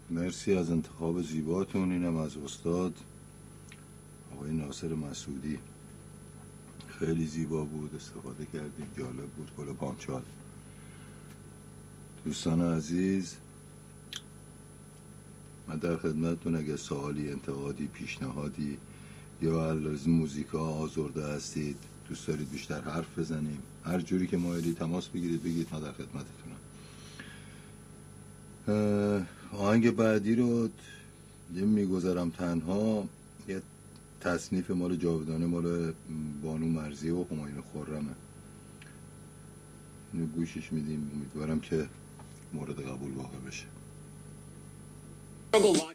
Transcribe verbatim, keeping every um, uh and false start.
مرسی از انتخاب زیباتون. اینم از استاد آقای ناصر مسعودی، خیلی زیبا بود، استفاده کردیم، جالب بود، گل پامچال. دوستان عزیز، من در خدمتتون، اگه سوالی، انتقادی، پیشنهادی یا از موزیکا آزرده هستید، دوست دارید بیشتر حرف بزنیم، هر جوری که مایلی تماس بگیرید بگید، ما در خدمتتونم. آهنگ بعدی رو یه میگذارم تنها، یه تصنیف مال جاودانه مال بانو مرزی و همایون خرمه. اینو گوشش میدیم، امیدوارم که مورد قبول واقع بشه.